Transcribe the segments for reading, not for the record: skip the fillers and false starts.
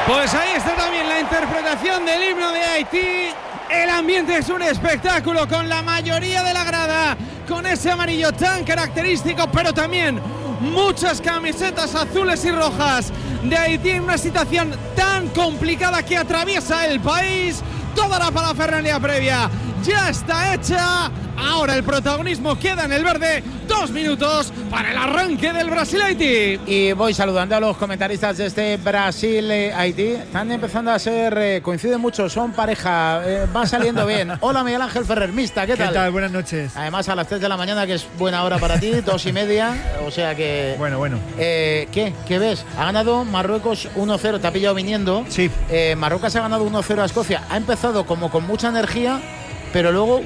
Pues ahí está también la interpretación del himno de Haití. El ambiente es un espectáculo con la mayoría de la grada, con ese amarillo tan característico, pero también muchas camisetas azules y rojas de Haití en una situación tan complicada que atraviesa el país. Toda la parafernalia previa ya está hecha. Ahora el protagonismo queda en el verde. 2 minutos para el arranque del Brasil-Haití. Y voy saludando a los comentaristas de este Brasil-Haití. Están empezando a ser, coinciden mucho, son pareja, van saliendo bien. Hola Miguel Ángel Ferrer, Mista, ¿qué tal? ¿Qué tal? Buenas noches. Además a las 3 de la mañana, que es buena hora para ti, 2:30, o sea que... Bueno. ¿Qué ves? Ha ganado Marruecos 1-0, te ha pillado viniendo. Sí. Marruecos ha ganado 1-0 a Escocia. Ha empezado como con mucha energía, pero luego,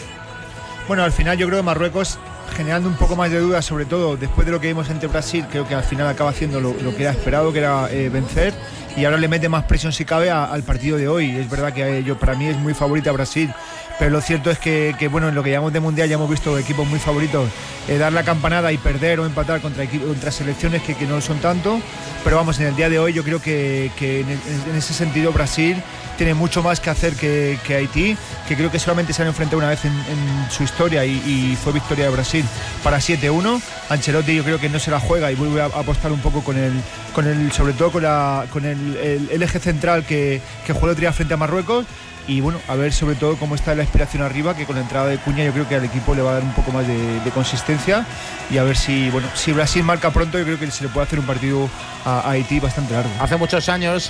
Bueno, al final yo creo que Marruecos, generando un poco más de dudas, sobre todo después de lo que vimos ante Brasil, creo que al final acaba haciendo lo que era esperado, que era vencer, y ahora le mete más presión si cabe al partido de hoy. Es verdad que para mí es muy favorita Brasil, pero lo cierto es que bueno, en lo que llamamos de Mundial ya hemos visto equipos muy favoritos dar la campanada y perder o empatar contra selecciones que no son tanto, pero vamos, en el día de hoy yo creo que en ese sentido Brasil tiene mucho más que hacer que Haití, que creo que solamente se han enfrentado una vez en su historia y fue victoria de Brasil para 7-1. Ancelotti yo creo que no se la juega y vuelve a apostar un poco con el sobre todo con el eje central que jugó el otro día frente a Marruecos. Y bueno, a ver sobre todo cómo está la inspiración arriba, que con la entrada de Cuña yo creo que al equipo le va a dar un poco más de consistencia, y a ver si Brasil marca pronto, yo creo que se le puede hacer un partido a Haití bastante largo. Hace muchos años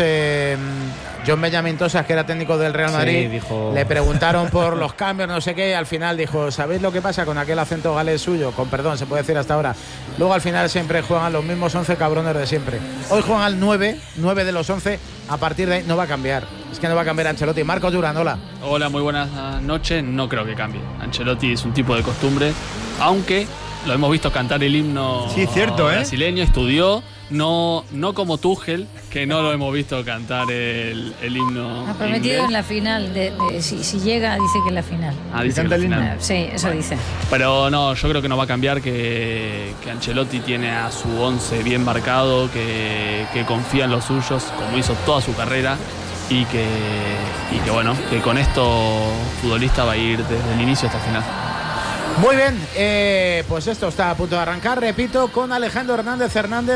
John Benjamín Tosas, que era técnico del Real Madrid, le preguntaron por los cambios, no sé qué, al final dijo, ¿sabéis lo que pasa con aquel acento galés suyo? Con perdón, se puede decir hasta ahora. Luego al final siempre juegan los mismos 11 cabrones de siempre. Hoy juegan al 9 de los 11, a partir de ahí no va a cambiar. Es que no va a cambiar Ancelotti. Marcos Durán, hola. Hola, muy buenas noches. No creo que cambie. Ancelotti es un tipo de costumbre, aunque lo hemos visto cantar el himno brasileño, estudió, no como Tuchel, que no lo hemos visto cantar el himno. Ha prometido inglés. En la final, si llega, dice que en la final. Dice que en la final. Sí, eso bueno, dice. Pero no, yo creo que no va a cambiar, que Ancelotti tiene a su 11 bien marcado, que confía en los suyos, como hizo toda su carrera. Y que bueno, que con esto futbolista va a ir desde el inicio hasta el final. Muy bien, pues esto está a punto de arrancar, repito, con Alejandro Hernández,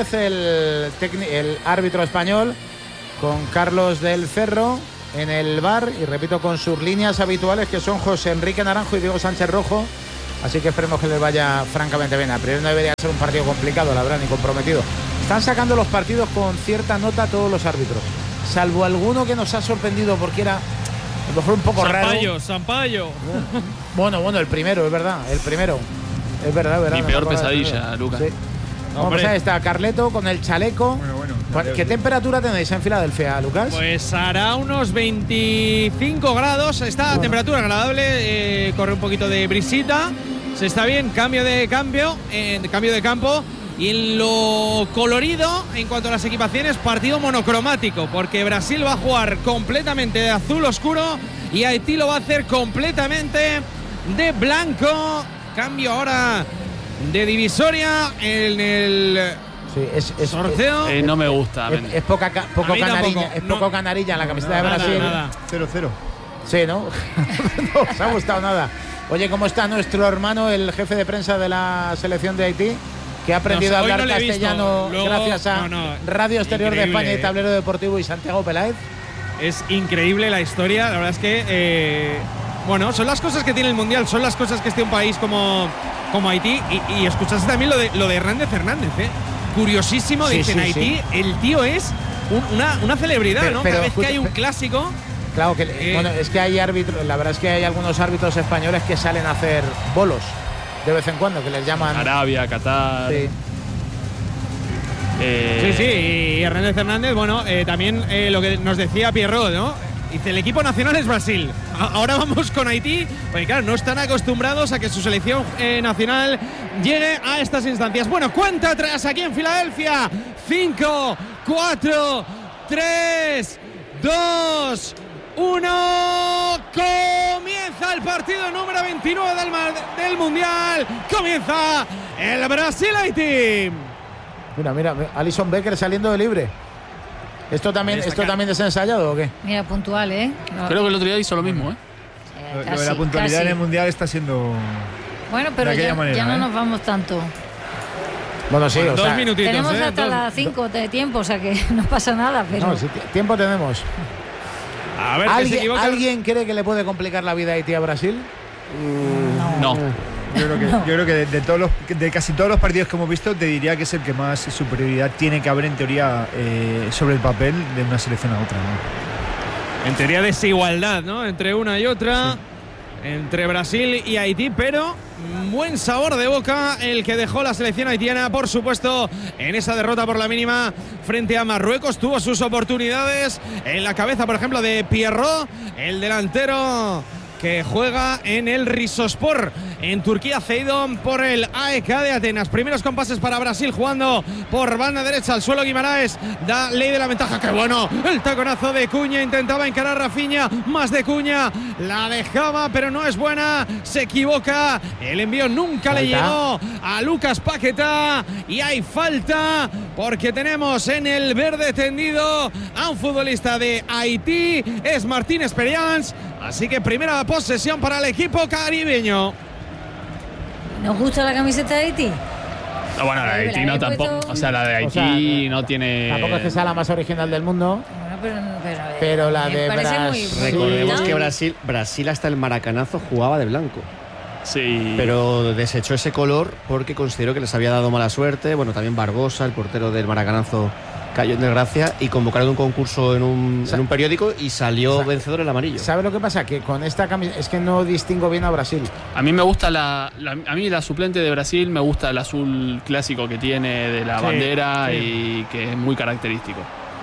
el árbitro español, con Carlos del Cerro en el VAR, y repito, con sus líneas habituales, que son José Enrique Naranjo y Diego Sánchez Rojo. Así que esperemos que les vaya francamente bien. A priori no debería ser un partido complicado, la verdad, ni comprometido. Están sacando los partidos con cierta nota todos los árbitros, salvo alguno que nos ha sorprendido porque era a lo mejor un poco raro. Sampaio. Bueno, el primero, es verdad. El primero. Es verdad. Mi peor pesadilla, Lucas. Sí. Pues ahí está Carleto con el chaleco. Bueno. ¿Qué temperatura tenéis en Filadelfia, Lucas? Pues hará unos 25 grados. Está temperatura agradable. Corre un poquito de brisita. Se está bien. Cambio de campo. Y en lo colorido, en cuanto a las equipaciones, partido monocromático, porque Brasil va a jugar completamente de azul oscuro y Haití lo va a hacer completamente de blanco. Cambio ahora de divisoria en el sorteo. No me gusta. Es poco canarilla en la camiseta de Brasil. Nada. 0-0. Sí, ¿no? No os ha gustado nada. Oye, ¿cómo está nuestro hermano, el jefe de prensa de la selección de Haití? Que ha aprendido a hablar castellano gracias a Radio Exterior de España y Tablero Deportivo y Santiago Peláez. Es increíble la historia, la verdad es que son las cosas que tiene el Mundial, son las cosas que esté un país como Haití. Y escuchaste también lo de Hernández, curiosísimo, dicen Haití, el tío es una celebridad, ¿no? Cada vez que hay un clásico. Claro, es que hay árbitros, la verdad es que hay algunos árbitros españoles que salen a hacer bolos de vez en cuando, que les llaman Arabia, Qatar. Sí. Y Hernández, también lo que nos decía Pierrot, ¿no? Dice, el equipo nacional es Brasil. Ahora vamos con Haití, porque claro, no están acostumbrados a que su selección nacional llegue a estas instancias. Bueno, cuenta atrás aquí en Filadelfia. 5, 4, 3, 2, 1. Comienza el partido número 29 del Mundial. Comienza el Brasil-Haití. Mira, Alison Becker saliendo de libre. ¿Esto también es ensayado o qué? Mira, puntual, ¿eh? Creo que el otro día hizo lo mismo, ¿eh? Lo de la puntualidad en el Mundial está siendo... Bueno, pero de aquella ya manera, no nos vamos tanto. Bueno, sí, o sea, 2 minutitos. Tenemos hasta las 5 de tiempo, o sea que no pasa nada, pero... No, sí, tiempo tenemos. A ver, que se equivoca. ¿Alguien cree que le puede complicar la vida a Haití a Brasil? No. Yo creo que de casi todos los partidos que hemos visto, te diría que es el que más superioridad tiene que haber en teoría sobre el papel de una selección a otra, ¿no? En teoría desigualdad, ¿no? Entre una y otra, sí. Entre Brasil y Haití, pero buen sabor de boca el que dejó la selección haitiana, por supuesto, en esa derrota por la mínima frente a Marruecos. Tuvo sus oportunidades en la cabeza, por ejemplo, de Pierrot, el delantero que juega en el Rizospor en Turquía, cedido por el AEK de Atenas. Primeros compases para Brasil, jugando por banda derecha al suelo. Guimaraes da ley de la ventaja. ¡Qué bueno! El taconazo de Cuña, intentaba encarar Rafinha, más de Cuña, la dejaba, pero no es buena, se equivoca, el envío nunca le llegó a Lucas Paquetá y hay falta porque tenemos en el verde tendido a un futbolista de Haití, es Martín Esperians. Así que primera posesión para el equipo caribeño. ¿Nos gusta la camiseta de Haití? No, bueno, la de Haití no tampoco. O sea, la de Haití no tiene... Tampoco es que sea la más original del mundo. Bueno, pero la de Brasil... Recordemos que Brasil hasta el maracanazo jugaba de blanco. Sí. Pero desechó ese color porque consideró que les había dado mala suerte. Bueno, también Barbosa, el portero del maracanazo, cayó en desgracia y convocaron un concurso en un periódico y salió vencedor el amarillo. ¿Sabes lo que pasa? Que con esta camiseta es que no distingo bien a Brasil. A mí me gusta a mí la suplente de Brasil me gusta el azul clásico que tiene de la bandera y que es muy característico.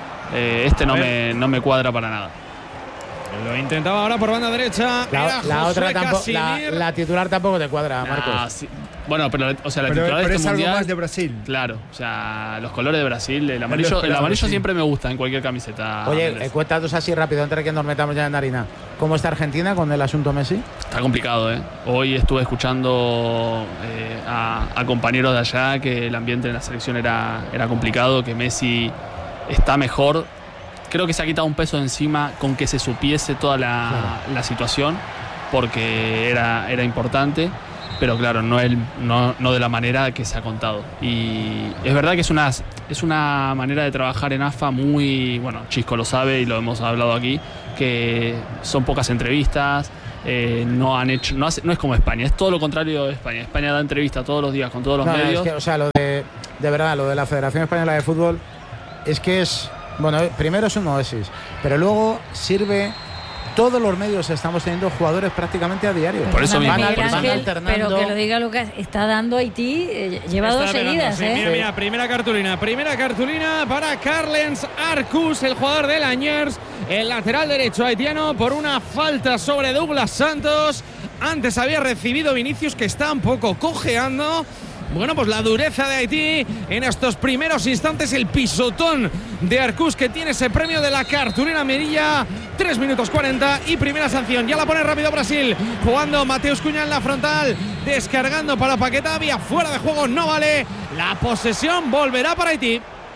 No me cuadra para nada. Lo intentaba ahora por banda derecha. La otra tampoco, la titular tampoco te cuadra, Marcos. Sí. Bueno, pero la titular de este es mundial, algo más de Brasil. Claro, o sea, los colores de Brasil, el amarillo siempre me gusta en cualquier camiseta. Oye, cuéntanos así rápido antes de que nos metamos ya en harina. ¿Cómo está Argentina con el asunto Messi? Está complicado, ¿eh? Hoy estuve escuchando a compañeros de allá que el ambiente en la selección era complicado, que Messi está mejor. Creo que se ha quitado un peso de encima con que se supiese toda la situación, porque era importante, pero claro, no de la manera que se ha contado. Y es verdad que es una manera de trabajar en AFA muy, bueno, Chisco lo sabe y lo hemos hablado aquí, que son pocas entrevistas, no es como España, es todo lo contrario de España. España da entrevistas todos los días con todos los medios. Es que, o sea, de verdad, lo de la Federación Española de Fútbol es que es... Bueno, primero es un oasis, pero luego sirve... Todos los medios estamos teniendo jugadores prácticamente a diario. Por eso mismo. Van alternando. Pero que lo diga Lucas, está dando Haití, lleva dos seguidas. Sí, mira, primera cartulina para Carlens Arcus, el jugador de Liniers, el lateral derecho haitiano, por una falta sobre Douglas Santos. Antes había recibido Vinicius, que está un poco cojeando. Bueno, pues la dureza de Haití en estos primeros instantes, el pisotón de Arcus, que tiene ese premio de la cartulina amarilla. 3 minutos 40 y primera sanción. Ya la pone rápido Brasil, jugando Mateus Cunha en la frontal, descargando para Paquetá, vía fuera de juego, no vale. La posesión volverá para Haití.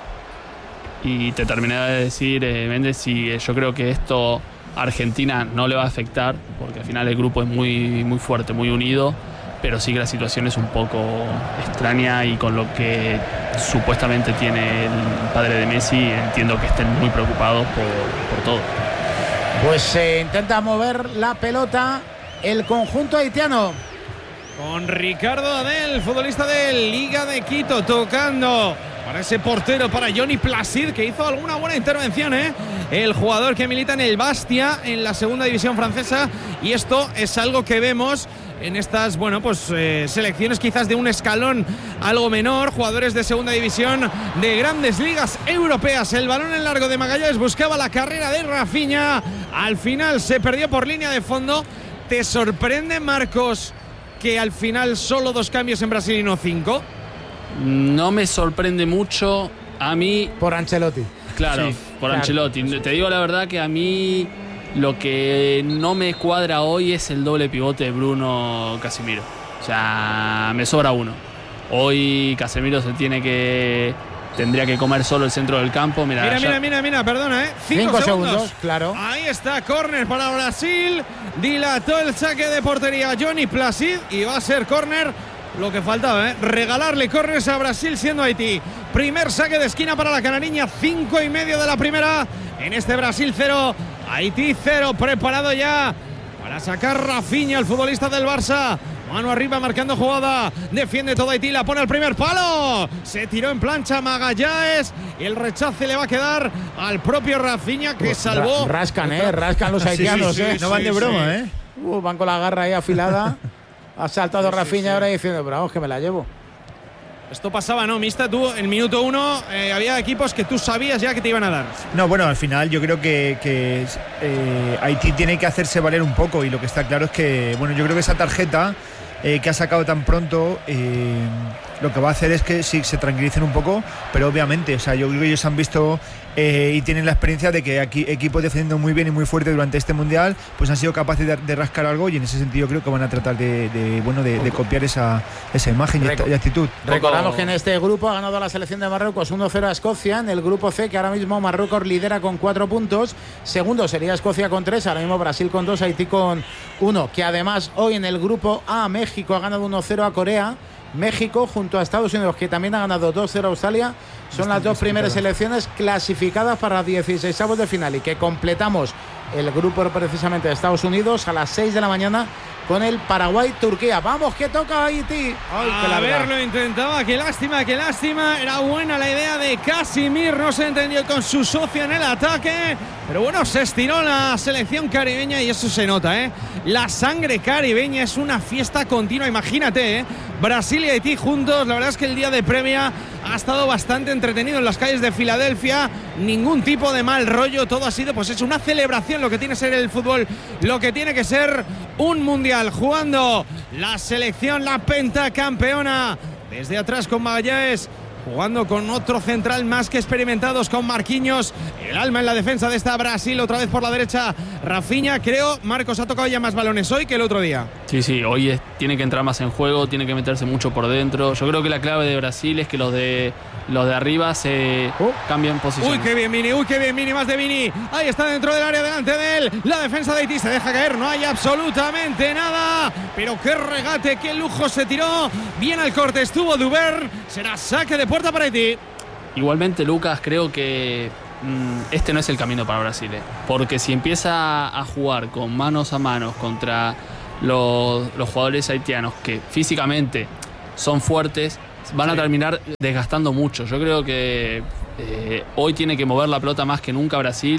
Y te terminé de decir, Méndez, y yo creo que esto a Argentina no le va a afectar, porque al final el grupo es muy, muy fuerte, muy unido. Pero sí que la situación es un poco extraña y con lo que supuestamente tiene el padre de Messi, entiendo que estén muy preocupados por todo. Pues se intenta mover la pelota el conjunto haitiano. Con Ricardo Adel, futbolista de Liga de Quito, tocando para ese portero, para Johnny Placid, que hizo alguna buena intervención, el jugador que milita en el Bastia, en la segunda división francesa. Y esto es algo que vemos en estas, bueno, pues selecciones quizás de un escalón algo menor, jugadores de segunda división de grandes ligas europeas. El balón en largo de Magallanes buscaba la carrera de Rafinha, al final se perdió por línea de fondo. ¿Te sorprende, Marcos, que al final solo 2 cambios en Brasil y no 5? No me sorprende mucho a mí. Por Ancelotti. Claro, sí, por Ancelotti. Te digo la verdad que a mí lo que no me cuadra hoy es el doble pivote de Bruno Casemiro. O sea, me sobra uno. Hoy Casemiro se tiene que tendría que comer solo el centro del campo. Mira, perdona, 5 segundos, claro. Ahí está, córner para Brasil. Dilató el saque de portería Johnny Placid y va a ser córner. Lo que faltaba, regalarle córneres a Brasil siendo Haití. Primer saque de esquina para la canariña, 5:30 de la primera. En este Brasil 0, Haití 0. Preparado ya para sacar Rafinha, el futbolista del Barça. Mano arriba marcando jugada. Defiende todo Haití, la pone al primer palo. Se tiró en plancha Magallanes. Y el rechace le va a quedar al propio Rafinha, que salvó. Rascan los haitianos. No van de broma, Van con la garra ahí afilada. Ha saltado Rafinha ahora diciendo, pero vamos, que me la llevo. Esto pasaba, ¿no, Mista? Tú, en minuto 1, había equipos que tú sabías ya que te iban a dar. No, bueno, al final yo creo que Haití tiene que hacerse valer un poco, y lo que está claro es que, bueno, yo creo que esa tarjeta que ha sacado tan pronto, lo que va a hacer es que sí, se tranquilicen un poco, pero obviamente, o sea, yo creo que ellos han visto y tienen la experiencia de que aquí equipos defendiendo muy bien y muy fuerte durante este mundial, pues han sido capaces de rascar algo, y en ese sentido creo que van a tratar de copiar esa imagen y actitud. Recordamos que en este grupo ha ganado la selección de Marruecos 1-0 a Escocia. En el grupo C, que ahora mismo Marruecos lidera con 4 puntos. Segundo sería Escocia con 3, ahora mismo Brasil con 2, Haití con 1. Que además hoy en el grupo A, México ha ganado 1-0 a Corea. México junto a Estados Unidos, que también ha ganado 2-0 a Australia, son las dos primeras selecciones clasificadas para 16avos de final, y que completamos el grupo precisamente de Estados Unidos a las 6 de la mañana con el Paraguay-Turquía. Vamos, que toca Haití. A ver, lo intentaba, qué lástima. Era buena la idea de Casimir, no se entendió con su socio en el ataque, pero bueno, se estiró la selección caribeña y eso se nota, La sangre caribeña es una fiesta continua, imagínate, Brasil y Haití juntos. La verdad es que el día de previa ha estado bastante entretenido en las calles de Filadelfia, ningún tipo de mal rollo, todo ha sido pues es una celebración, lo que tiene que ser el fútbol, lo que tiene que ser un mundial. Jugando la selección, la pentacampeona, desde atrás con Magallanes, jugando con otro central más que experimentados, con Marquinhos, el alma en la defensa de esta Brasil. Otra vez por la derecha Rafinha. Creo, Marcos, ha tocado ya más balones hoy que el otro día. Sí, hoy tiene que entrar más en juego, tiene que meterse mucho por dentro. Yo creo que la clave de Brasil es que los de arriba se cambian posiciones. Uy, qué bien Vini, más de Vini. Ahí está dentro del área, delante de él. La defensa de Haití se deja caer, no hay absolutamente nada. Pero qué regate, qué lujo se tiró. Bien al corte estuvo Duvern. Será saque de puerta para Haití. Igualmente, Lucas, creo que este no es el camino para Brasil, porque si empieza a jugar con manos a manos contra los jugadores haitianos, que físicamente son fuertes, van a terminar desgastando mucho. Yo creo que hoy tiene que mover la pelota más que nunca Brasil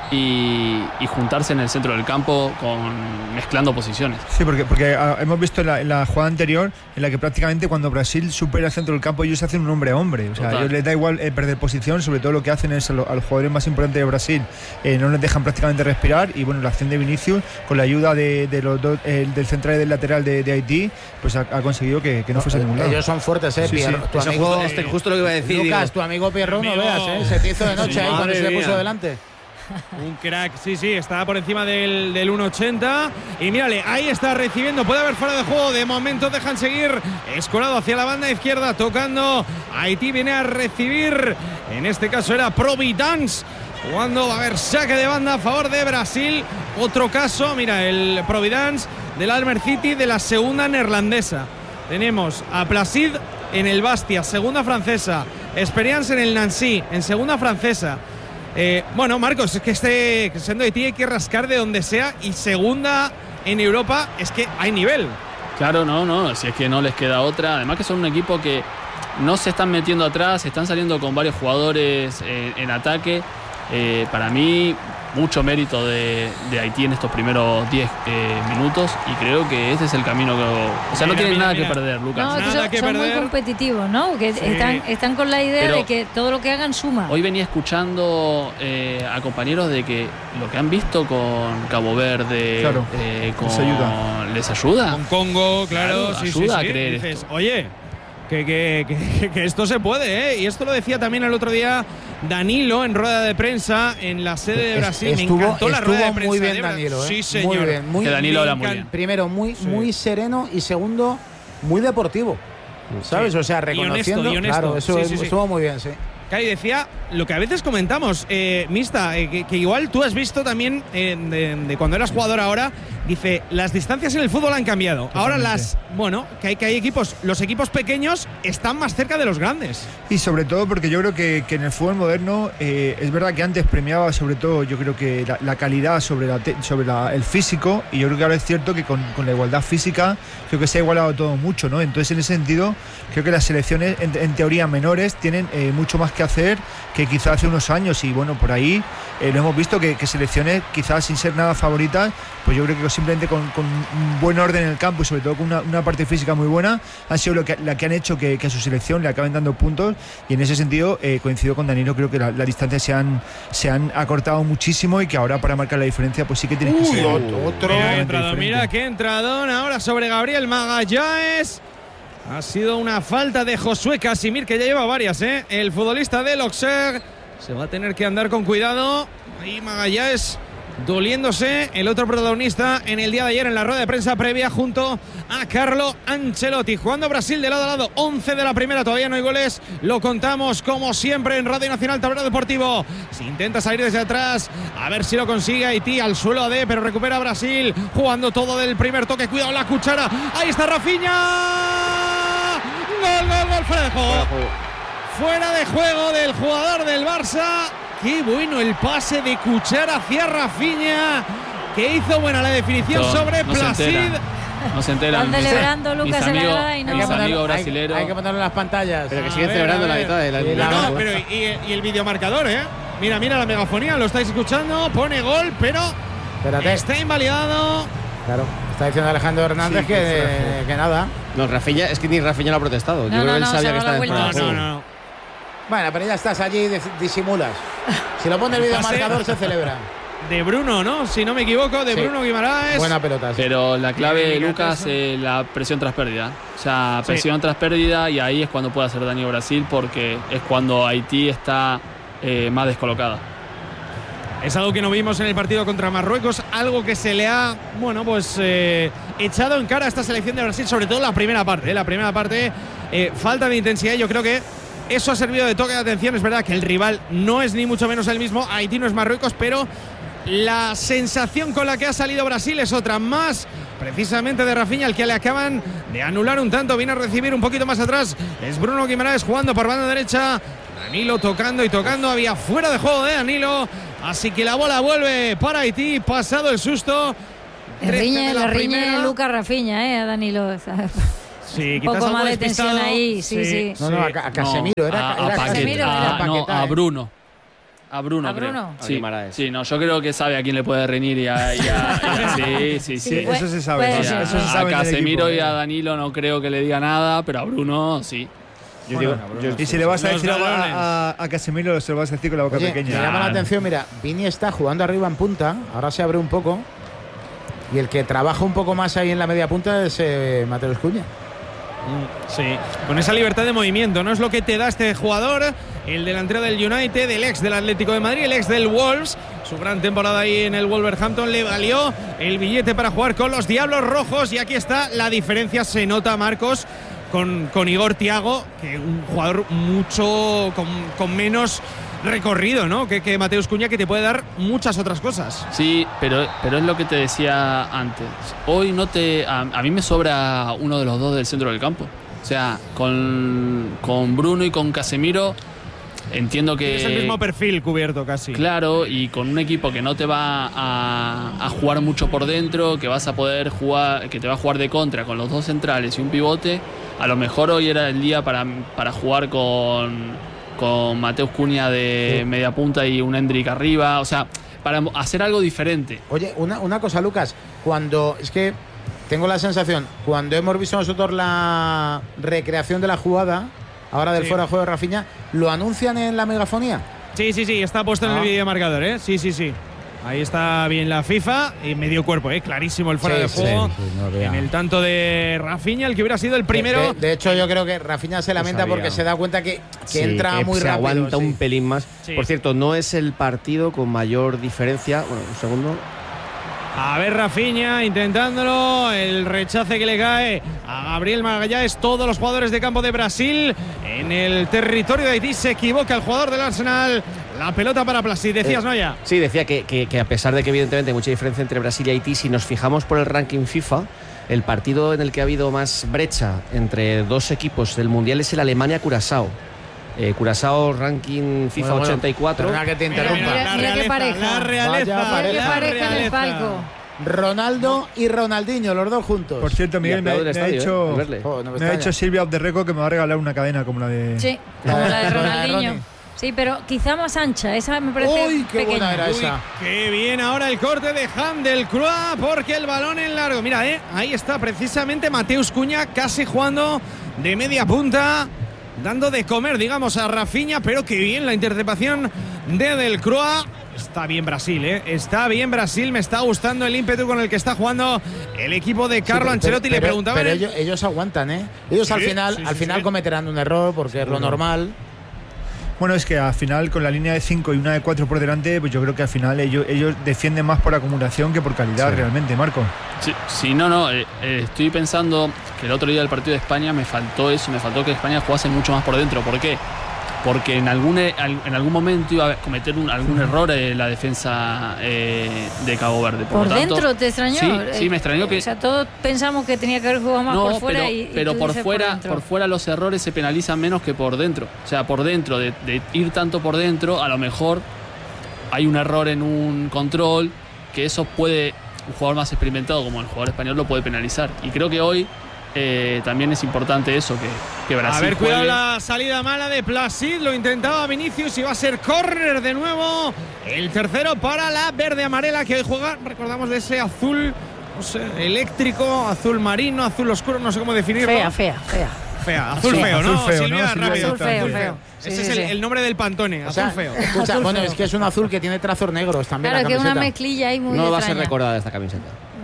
y juntarse en el centro del campo mezclando posiciones. Sí, porque hemos visto en la jugada anterior en la que prácticamente cuando Brasil supera el centro del campo, ellos hacen un hombre a hombre. O sea, a ellos les da igual perder posición, sobre todo lo que hacen es a los jugadores más importantes de Brasil, no les dejan prácticamente respirar. Y bueno, la acción de Vinicius, con la ayuda de los dos, del central y del lateral de Haití, pues ha conseguido que no fuese a ningún lado. Ellos son fuertes, Pierre. Tu amigo, justo lo que iba a decir. Lucas, tu amigo Pierro, no veas, se te hizo de noche ahí cuando se le puso delante. Un crack, sí, estaba por encima del 1.80. Y mírale, ahí está recibiendo. Puede haber fuera de juego. De momento dejan seguir. Escorado hacia la banda izquierda, tocando. Haití viene a recibir. En este caso era Providence. Jugando, va a haber saque de banda a favor de Brasil. Otro caso, mira, el Providence del Almer City de la segunda neerlandesa. Tenemos a Placid en el Bastia, segunda francesa. Experience en el Nancy, en segunda francesa. Bueno, Marcos, es que siendo Haití hay que rascar de donde sea, y segunda en Europa es que hay nivel. Claro, no, si es que no les queda otra. Además que son un equipo que no se están metiendo atrás, están saliendo con varios jugadores en ataque. Para mí, mucho mérito de Haití en estos primeros 10 minutos, y creo que ese es el camino no tienen nada que perder, Lucas. No, nada que son perder. muy competitivos, ¿no? Que están con la idea de que todo lo que hagan suma. Hoy venía escuchando a compañeros de que lo que han visto con Cabo Verde, claro, les ayuda. Con Congo, claro, ayuda a creer. Dices, esto. Oye, que esto se puede, y esto lo decía también el otro día Danilo en rueda de prensa en la sede de Brasil. Me encantó la rueda de prensa. Muy bien Danilo, Sí, señor. Muy bien, que Danilo habla muy bien. Primero, muy sereno, y segundo, muy deportivo, ¿sabes? O sea, reconociendo. Y honesto. Claro, eso estuvo muy bien, sí. Claro, y decía lo que a veces comentamos, Mista, que igual tú has visto también de cuando eras jugador ahora, dice, las distancias en el fútbol han cambiado. Totalmente. Ahora que hay equipos, los equipos pequeños están más cerca de los grandes. Y sobre todo porque yo creo que en el fútbol moderno es verdad que antes premiaba sobre todo, yo creo que la calidad sobre el físico, y yo creo que ahora es cierto que con la igualdad física creo que se ha igualado todo mucho, ¿no? Entonces en ese sentido creo que las selecciones en teoría menores tienen mucho más que hacer que quizás hace unos años, y bueno, por ahí lo hemos visto que selecciones quizás sin ser nada favoritas, pues yo creo que simplemente con un buen orden en el campo y sobre todo con una parte física muy buena han sido la que han hecho que a su selección le acaben dando puntos, y en ese sentido coincido con Danilo, creo que las distancias se han acortado muchísimo y que ahora para marcar la diferencia pues sí que tiene que ser otro. Mira qué entradón ahora sobre Gabriel Magallanes. Ha sido una falta de Josué Casimir, que ya lleva varias, el futbolista del Auxerre. Se va a tener que andar con cuidado. Ahí Magallanes doliéndose, el otro protagonista en el día de ayer en la rueda de prensa previa junto a Carlo Ancelotti. Jugando Brasil de lado a lado, 11 de la primera, todavía no hay goles, lo contamos como siempre en Radio Nacional Tablero Deportivo. Se intenta salir desde atrás, a ver si lo consigue. Haití al suelo pero recupera Brasil, jugando todo del primer toque, cuidado la cuchara, ahí está Rafinha, gol, fuera de juego. Fuera de juego del jugador del Barça. Qué bueno el pase de Cuchara hacia Rafinha, que hizo buena la definición sobre Placid. No se enteran. Están celebrando Lucas en la grada y no. Mis amigos brasileros. Hay que ponerlo en las pantallas. Pero que siguen celebrando la mitad de la No, pero y el videomarcador, Mira la megafonía, lo estáis escuchando. Pone gol, pero está invalidado. Claro, está diciendo Alejandro Hernández que nada. No, Rafinha, es que ni Rafinha lo ha protestado. Yo creo que él sabía que estaba dentro del juego. No. Bueno, pero ya estás allí y disimulas. Si lo pone el videomarcador se celebra. De Bruno, ¿no? Si no me equivoco, de Bruno Guimaraes. Buena pelota. Sí. Pero la clave, Lucas, es la presión tras pérdida. O sea, presión tras pérdida, y ahí es cuando puede hacer daño Brasil, porque es cuando Haití está más descolocada. Es algo que no vimos en el partido contra Marruecos, algo que se le ha, echado en cara a esta selección de Brasil, sobre todo la primera parte. La primera parte, falta de intensidad. Yo creo que eso ha servido de toque de atención. Es verdad que el rival no es ni mucho menos el mismo. Haití no es Marruecos, pero la sensación con la que ha salido Brasil es otra, más precisamente de Rafinha, al que le acaban de anular un tanto. Viene a recibir un poquito más atrás. Es Bruno Guimaraes jugando por banda derecha. Danilo tocando. Había fuera de juego de Danilo. Así que la bola vuelve para Haití, pasado el susto. Le riñe Lucas Rafinha, a Danilo. Sí, un poco más de tensión ahí, sí. No, a Casemiro, era Casemiro. A Bruno. A Bruno. Sí, no, yo creo que sabe a quién le puede reñir y a sí. Eso se sabe. A Casemiro y a Danilo no creo que le diga nada, pero a Bruno sí. Y si le vas a decir a Casemiro, se lo vas a decir con la boca pequeña. Me llama la atención, mira, Vini está jugando arriba en punta, ahora se abre un poco, y el que trabaja un poco más ahí en la media punta es Mateus Cunha. Sí, con esa libertad de movimiento, ¿no? Es lo que te da este jugador, el delantero del United, el ex del Atlético de Madrid, el ex del Wolves. Su gran temporada ahí en el Wolverhampton le valió el billete para jugar con los Diablos Rojos, y aquí está la diferencia. Se nota, Marcos, con Igor Thiago, que un jugador mucho con menos recorrido, ¿no? Que Mateus Cunha, que te puede dar muchas otras cosas. Sí, pero es lo que te decía antes. Hoy a mí me sobra uno de los dos del centro del campo. O sea, con Bruno y con Casemiro entiendo que es el mismo perfil cubierto casi. Claro, y con un equipo que no te va a jugar mucho por dentro, que vas a poder jugar, que te va a jugar de contra con los dos centrales y un pivote. A lo mejor hoy era el día para jugar con Mateus Cunha de media punta y un Endrick arriba, o sea, para hacer algo diferente. Oye, una cosa, Lucas, es que tengo la sensación, cuando hemos visto nosotros la recreación de la jugada, ahora del fuera de juego de Rafinha, ¿lo anuncian en la megafonía? Sí, está puesto en el videomarcador, Sí. Ahí está bien la FIFA y medio cuerpo, clarísimo el fuera de juego. En el tanto de Rafinha, el que hubiera sido el primero. De hecho, yo creo que Rafinha se lamenta porque se da cuenta que entra muy se rápido. Aguanta un pelín más. Por cierto, no es el partido con mayor diferencia. Bueno, un segundo. A ver, Rafinha intentándolo. El rechace que le cae a Gabriel Magallanes. Todos los jugadores de campo de Brasil. En el territorio de Haití se equivoca el jugador del Arsenal. La pelota para Placid. Decías, Noya. Sí, decía que a pesar de que evidentemente hay mucha diferencia entre Brasil y Haití, si nos fijamos por el ranking FIFA, el partido en el que ha habido más brecha entre dos equipos del Mundial es el Alemania-Curazao. Curazao, ranking FIFA 84. Perdona que te interrumpa. Mira qué pareja. La realeza. Vaya Qué pareja en el palco. Ronaldo y Ronaldinho, los dos juntos. Por cierto, Miguel, me ha dicho Silvia Obderreco que me va a regalar una cadena como la de... Sí, como la de Ronaldinho. Sí, pero quizá más ancha. Esa me parece ¡Uy, qué pequeña. buena era esa! Qué bien ahora el corte de Handelcroix, porque el balón en largo. Mira, ahí está precisamente Mateus Cunha casi jugando de media punta, dando de comer, digamos, a Rafinha, pero qué bien la interceptación de Delcroix. Está bien Brasil, está bien Brasil. Me está gustando el ímpetu con el que está jugando el equipo de Carlo Ancelotti. Le preguntaban. Pero ellos aguantan, Ellos al final cometerán un error porque es lo normal. Bueno, es que al final con la línea de 5 y una de 4 por delante, pues yo creo que al final ellos defienden más por acumulación que por calidad realmente, Marco. Sí, estoy pensando que el otro día del partido de España me faltó que España jugase mucho más por dentro. ¿Por qué? Porque en algún momento iba a cometer algún error la defensa de Cabo Verde. ¿Por tanto, dentro te extrañó? Sí, me extrañó que... O sea, todos pensamos que tenía que haber jugado más por fuera pero por fuera los errores se penalizan menos que por dentro. O sea, por dentro, de ir tanto por dentro, a lo mejor hay un error en un control que eso puede, un jugador más experimentado como el jugador español lo puede penalizar. Y creo que hoy también es importante eso, que Brasil. A ver, cuidado la salida mala de Placid. Lo intentaba Vinicius y va a ser córner de nuevo. El tercero para la verde-amarela que hoy juega. Recordamos de ese azul, no sé, eléctrico, azul marino, azul oscuro, no sé cómo definirlo. Fea. Azul feo, ¿no? Azul feo, Silvia, ¿no? rápido. Azul feo. Ese es el nombre del Pantone, azul feo. Escucha, Azul bueno, feo. es que es un azul que tiene trazos negros también. Claro, la que es camiseta. una mezclilla ahí muy No va a ser extraña. recordada esta camiseta.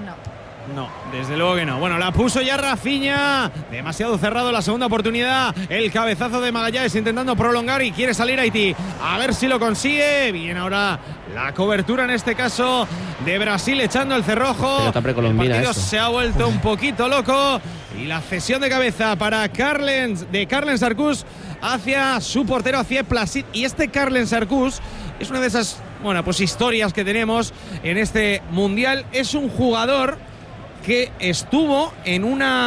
No, desde luego que no. Bueno, la puso ya Rafinha. Demasiado cerrado la segunda oportunidad. El cabezazo de Magallanes intentando prolongar y quiere salir Haití. A ver si lo consigue. Bien ahora la cobertura en este caso de Brasil echando el cerrojo. Pelota precolombina, El partido esto. se ha vuelto un poquito loco. Y la cesión de cabeza para Carlen Sarcús hacia su portero, hacia Placid. Y este Carlen Sarcús es una de esas, historias que tenemos en este Mundial. Es un jugador que estuvo en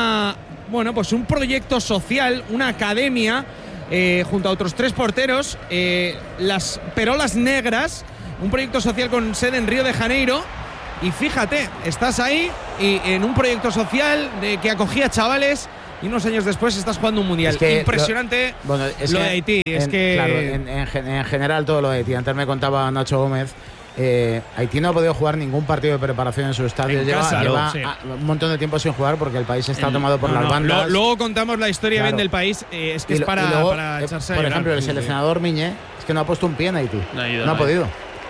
un proyecto social, una academia, junto a otros 3 porteros, las Perolas Negras, un proyecto social con sede en Río de Janeiro. Y fíjate, estás ahí y en un proyecto social que acogía chavales y unos años después estás jugando un mundial. Es que impresionante lo de Haití. Claro, en general todo lo de Haití. Antes me contaba Nacho Gómez. Haití no ha podido jugar ningún partido de preparación en su estadio. Lleva un montón de tiempo sin jugar porque el país está tomado por las bandas. Luego contamos la historia bien del país. Es que para echarse a por llorar. ejemplo, el seleccionador Miñé es que no ha puesto un pie en Haití. No ha podido.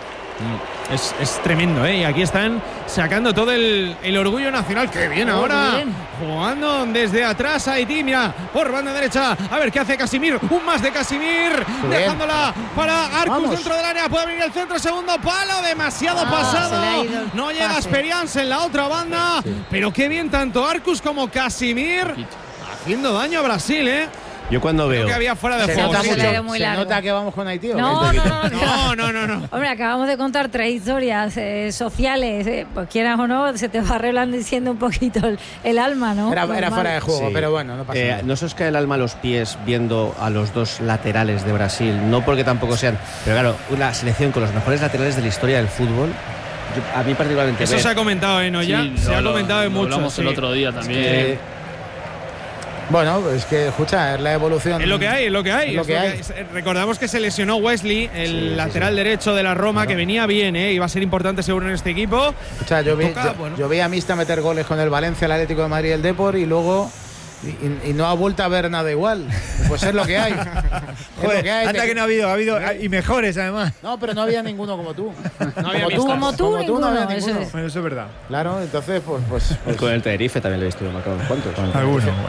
Es tremendo, y aquí están sacando todo el orgullo nacional. ¡Qué bien ahora! Bien. Jugando desde atrás Haití, mira, por banda derecha. A ver qué hace Casimir. Un más de Casimir. Dejándola para Arcus dentro del área. Puede venir el centro, segundo palo. Demasiado pasado. No llega Experience en la otra banda. Pero qué bien tanto Arcus como Casimir. Haciendo daño a Brasil, Yo cuando veo que había fuera de juego. ¿Se nota que vamos con Haití? No. Hombre, acabamos de contar 3 historias sociales. Pues quieras o no, se te va reblandeciendo un poquito el alma, ¿no? Era fuera de juego, pero bueno, no pasa nada. ¿No se os cae el alma a los pies viendo a los 2 laterales de Brasil? No porque tampoco sean... Pero claro, una selección con los mejores laterales de la historia del fútbol. A mí particularmente... Eso se ha comentado, Noya. Se ha comentado en mucho. Hablamos el otro día también. Bueno, es que, escucha, es la evolución. Es lo que hay. Recordamos que se lesionó Wesley, el lateral derecho de la Roma, que venía bien, iba a ser importante seguro en este equipo. Escucha, yo vi a Mista meter goles con el Valencia, el Atlético de Madrid y el Depor, y luego y no ha vuelto a ver nada igual. Pues es lo que hay. Joder, anda que no ha habido y mejores además. No, pero no había ninguno como tú. Como tú no había ninguno. Bueno, eso es verdad. Claro, entonces pues con el Tenerife también lo he visto marcado unos cuantos. Algunos, bueno.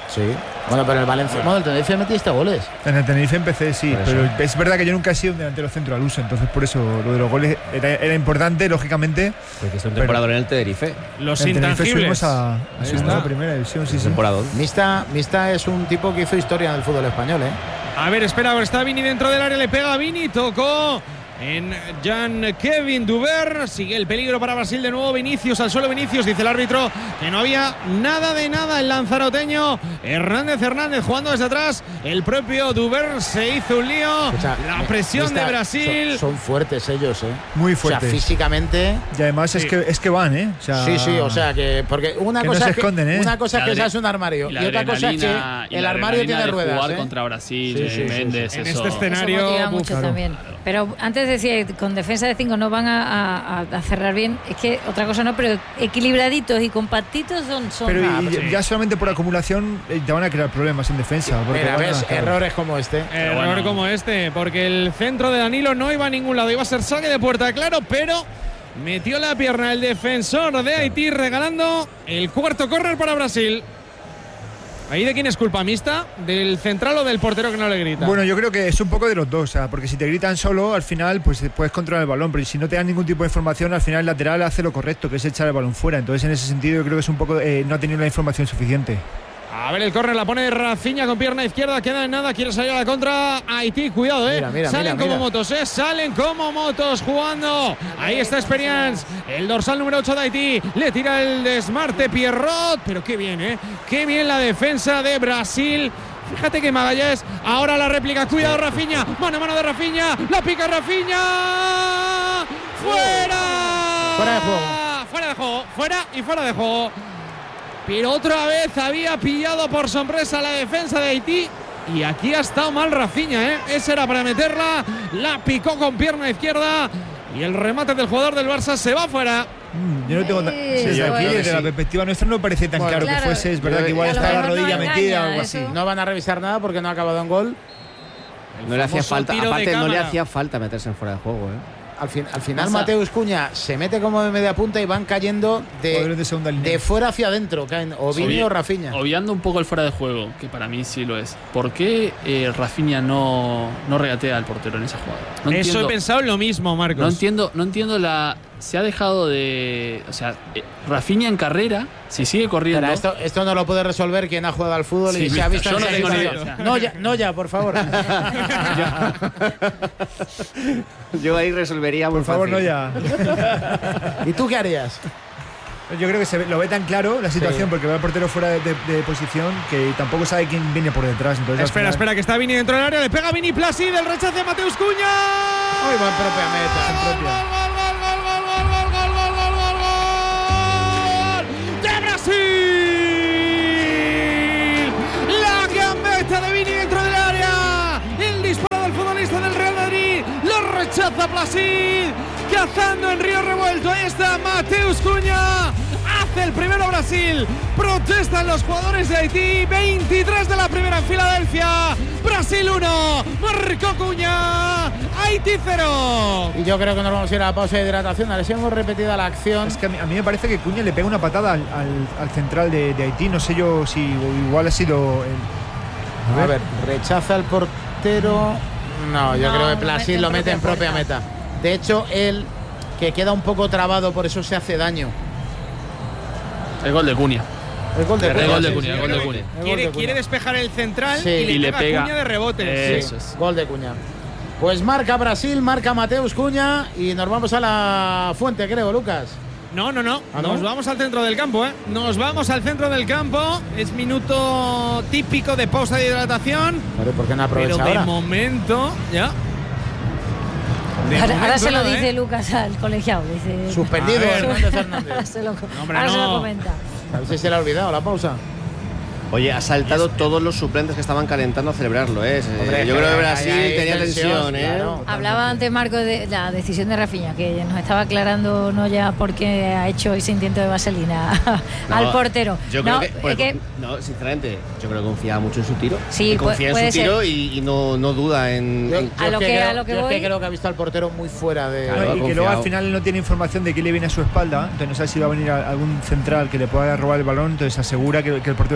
Sí. Bueno, pero el Valencia, el Tenerife metiste goles. En el Tenerife empecé, sí, Por eso. pero es verdad que yo nunca he sido un delantero centro al uso, entonces por eso lo de los goles era importante, lógicamente. Porque es un temporador en el Tenerife. Los En Tenerife intangibles. subimos a primera división, sí. Temporador. Mista es un tipo que hizo historia en el fútbol español, ¿eh? A ver, espera, ahora está Vini dentro del área, le pega a Vini, tocó en Jean-Kevin Duber. Sigue el peligro para Brasil de nuevo. Vinicius al suelo. Vinicius, dice el árbitro que no había nada de nada. El lanzaroteño Hernández jugando desde atrás. El propio Duber se hizo un lío. Escucha, la presión de Brasil. Son fuertes ellos, ¿eh? Muy fuertes. O sea, físicamente. Y además Sí. es que van, ¿eh? O sea, Sí, o sea que. Porque una que cosa no se es que, esconden, ¿eh? una cosa es que La seas un armario. la Y otra cosa es que adrenalina- y el la armario adrenalina tiene de ruedas. jugar ¿eh? contra Brasil, Sí, sí, Méndez, En eso. este escenario. Eso motiva uf, mucho claro. también. Pero antes decía, con defensa de 5 no van a cerrar bien. Es que otra cosa no, pero equilibraditos y compactitos son Pero sí. ya solamente por acumulación te van a crear problemas en defensa. porque Mira, van a- ves, claro. errores como este. Error bueno. como este, porque el centro de Danilo no iba a ningún lado, iba a ser saque de puerta, claro, pero metió la pierna el defensor de Haití regalando el cuarto córner para Brasil. ¿Ahí de quién es culpa? ¿Mista? ¿Del central o del portero que no le grita? Bueno, yo creo que es un poco de los dos, o sea, porque si te gritan solo, al final pues puedes controlar el balón, pero si no te dan ningún tipo de información, al final el lateral hace lo correcto, que es echar el balón fuera. Entonces, en ese sentido, yo creo que es un poco no ha tenido la información suficiente. A ver, el córner la pone Rafinha con pierna izquierda, queda en nada, quiere salir a la contra Haití, cuidado, Mira, salen mira. como motos, salen como motos jugando. Ahí está Experience, el dorsal número 8 de Haití, le tira el desmarte Pierrot, pero qué bien, qué bien la defensa de Brasil. Fíjate que Magallanes, ahora la réplica, cuidado Rafinha, mano a mano de Rafinha, la pica Rafinha, fuera. Fuera de juego. Fuera de juego, fuera de juego. Pero otra vez había pillado por sorpresa la defensa de Haití. Y aquí ha estado mal Rafinha, Ese era para meterla. La picó con pierna izquierda. Y el remate del jugador del Barça se va fuera. Yo no tengo desde aquí, bueno, desde la sí. perspectiva nuestra, no parece tan Bueno, claro claro, que fuese. Es verdad que igual a lo está la mejor no rodilla engaña metida o algo eso. así. No van a revisar nada porque no ha acabado en gol. No le hacía famoso falta, tiro de aparte no le cámara. hacía falta meterse en fuera de juego, Al final Pasa. Mateus Cuña se mete como de media punta y van cayendo Jugadores de segunda línea. de fuera hacia adentro. Caen o Vini o Rafinha. Obviando un poco el fuera de juego, que para mí sí lo es. ¿Por qué Rafinha no regatea al portero en esa jugada? No Eso entiendo- he pensado lo mismo, Marcos. No entiendo la. Se ha dejado de. O sea, Rafinha en carrera, si sigue corriendo. Espera, esto no lo puede resolver quien ha jugado al fútbol y Sí, se ha visto yo en no esa tengo ni situación. idea. No ya, por favor. Yo ahí resolvería muy Por favor, fácil. no ya. ¿Y tú qué harías? Yo creo que lo ve tan claro la situación, Sí. porque va el portero fuera de posición, que tampoco sabe quién viene por detrás. Entonces, al Espera, final- que está Vini dentro del área. Le pega Vini Placid, el rechace a Mateus Cuña. Hoy va en propia meta. ¡Gol de Brasil! La gambeta de Vini dentro del área. El disparo del futbolista del Real Madrid. Lo rechaza Placid. Cazando en río revuelto. Ahí está Mateus Cuña. Hace el primero Brasil. Protestan los jugadores de Haití. 23 de la primera en Filadelfia. Brasil 1. Marcó Cuña. Haití 0. Y yo creo que nos vamos a ir a la pausa de hidratación. A ver si hemos repetido la acción. Es que a mí me parece que Cuña le pega una patada al central de Haití. No sé yo si igual ha sido. A ver, rechaza el portero. No, yo No, creo que lo Placid mete en lo mete en propia propia puerta. meta. De hecho, él, que queda un poco trabado, por eso se hace daño. El gol de Cunha. El gol de El Cunha. gol de sí, Cunha, sí, el gol de sí. Cunha. El gol de Quiere Cunha. despejar el central Sí. y Y le le pega pega. Cuña de rebote. Eso es. Gol de Cuña. Pues marca Brasil, marca Mateus Cuña y nos vamos a la fuente, creo, Lucas. No. ¿Ah, no? Nos vamos al centro del campo, Nos vamos al centro del campo. Es minuto típico de pausa de hidratación. Pero ¿por qué no Pero aprovecha de ahora? momento, ya. De Ahora momento se lo nada, dice Lucas al colegiado. Dice, Suspendido A ver. Hernández ahora Hernández. se lo, hombre, ahora se lo no. comenta. A ver si se le ha olvidado la pausa. Oye, ha saltado todos los suplentes que estaban calentando a celebrarlo, Hombre, yo creo que Brasil ahí hay tenía tensión, tensión, claro. Hablaba antes Marco de la decisión de Rafinha, que nos estaba aclarando no ya porque ha hecho ese intento de vaselina No, al portero. Yo no, creo que, es que no, sinceramente, yo creo que confiaba mucho en su tiro. Sí, Y confía puede en su tiro y no duda en. Yo, en- A lo que creo, yo es voy. que creo que ha visto al portero muy fuera de. Claro, y que confiado. luego al final no tiene información de quién le viene a su espalda. Entonces no sabe si va a venir algún central que le pueda robar el balón. Entonces asegura que el portero está fuera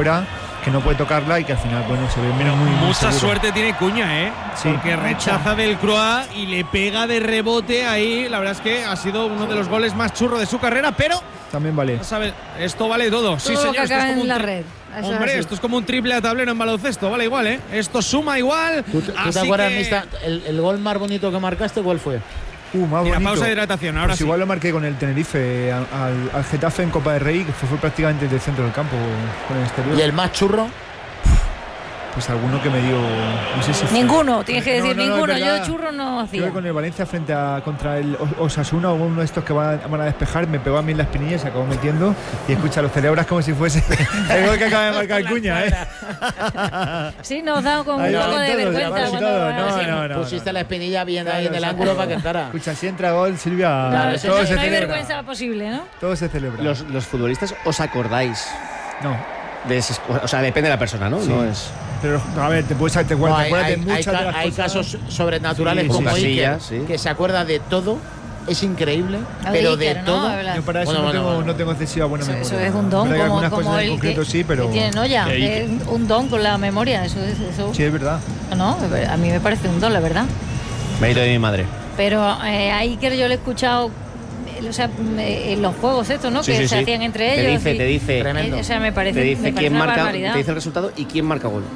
fuera, que no puede tocarla y que al final, bueno, se ve muy mucha seguro. suerte tiene Cuña, Sí. porque rechaza del Croix y le pega de rebote ahí. La verdad es que ha sido uno de los goles más churros de su carrera, pero También vale. ¿sabes? Esto vale todo. Sí, Todo lo señor. que Esto es acabe como en un la red. Eso es Hombre, así. esto es como un triple a tablero en baloncesto, vale igual, ¿eh? Esto suma igual. ¿Tú te así acuerdas, que- Mista, el gol más bonito que marcaste, cuál fue? Más Mira, bonito. pausa de hidratación, ahora Pues sí. igual lo marqué con el Tenerife al Getafe en Copa del Rey, que fue prácticamente desde el centro del campo con el exterior. ¿Y el más churro? Pues alguno que me dio, no sé si fue- Ninguno, tienes que decir No, es ninguno. Yo verdad. de churro no Creo que hacía. con el Valencia contra el Osasuna o uno de estos que van a despejar, me pegó a mí en la espinilla y se acabó metiendo. Y escucha, lo celebras como si fuese el gol que acaba de marcar Cuña, ¿eh? Sí, nos da como un Ahí poco van de todos, vergüenza. ahí van cuando todos. así. No. Pusiste la espinilla bien Claro, ahí en el exacto. ángulo para que entrara. Escucha, si entra gol, Silvia, Claro, eso todo no se hay celebra. vergüenza posible, ¿no? Todo se celebra. Los futbolistas, ¿os acordáis? No. O sea, depende de la persona, ¿no? Sí. No es. Pero, a ver, te acuerdas No, de muchas de las hay cosas. casos sobrenaturales Sí, como sí. Iker, Casillas, sí. que se acuerda de todo. Es increíble, Lo pero de de Iker, ¿no? todo. Habla- Yo para eso Bueno, no tengo excesiva buena Eso, memoria. eso es un don, Verdad que como, algunas como cosas en el concreto que, sí, pero que tiene Noya. Que Es un don con la memoria. Eso es eso. sí, es verdad. No, a mí me parece un don, la verdad. Mérito de mi madre. Pero a Iker yo lo he escuchado, o sea, en los juegos estos, ¿no? Sí, que sí, se sí. hacían entre ellos. Te dice, Tremendo. O sea, me parece, te dice me parece quién una marca, barbaridad. te dice el resultado y quién marca gol.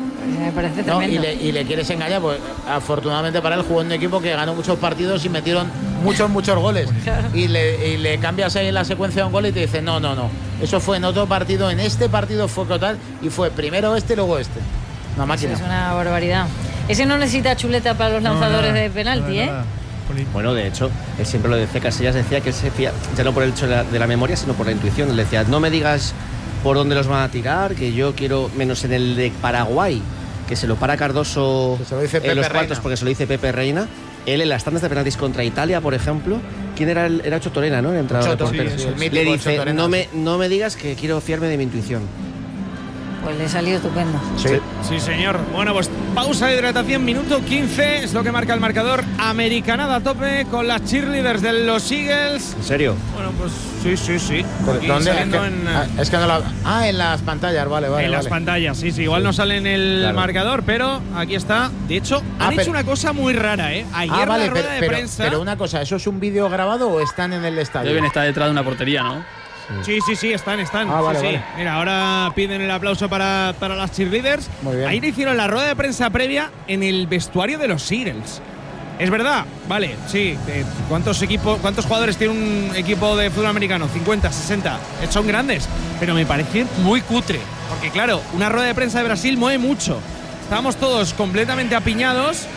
Me parece No, tremendo. y le quieres engañar, pues afortunadamente para él jugó en un equipo que ganó muchos partidos y metieron muchos goles. Claro. Y le cambias ahí la secuencia de un gol y te dice, no. Eso fue en otro partido, en este partido fue total y fue primero este, luego este. Una Eso máquina. es una barbaridad. Ese no necesita chuleta para los lanzadores de penalti, ¿eh? Bueno, de hecho, él siempre lo decía, Casillas decía que él se fía, ya no por el hecho de la memoria, sino por la intuición. Él decía, no me digas por dónde los van a tirar, que yo quiero, menos en el de Paraguay, que se lo para Cardoso Que se lo dice en Pepe los cuartos, Reina. porque se lo dice Pepe Reina. Él en las tandas de penaltis contra Italia, por ejemplo, ¿quién era? Era Ocho Torena, ¿no? El entrenador Choto, de porteros. sí, el mítico Le Ocho dice, Torena. no me digas que quiero fiarme de mi intuición. Pues le ha salido estupendo. Sí. Sí, señor. Bueno, pues pausa de hidratación, minuto 15, es lo que marca el marcador. Americanada a tope con las cheerleaders de los Eagles. ¿En serio? Bueno, pues sí. Aquí ¿Dónde? saliendo Es que no la... en las pantallas, vale. en las pantallas, sí. Igual no sale en el Claro. marcador, pero aquí está. De hecho, han pero- hecho una cosa muy rara, ¿eh? Ayer Vale, la rueda de prensa. pero una cosa, ¿eso es un vídeo grabado o están en el estadio? Deben estar detrás de una portería, ¿no? Sí, están. Ah, vale, sí. vale. Mira, ahora piden el aplauso para las cheerleaders. Muy bien. Ayer hicieron la rueda de prensa previa en el vestuario de los Eagles. Es verdad, vale, sí. ¿Cuántos jugadores tiene un equipo de fútbol americano? 50, 60. Son grandes, pero me parece muy cutre. Porque claro, una rueda de prensa de Brasil mueve mucho. Estábamos todos completamente apiñados.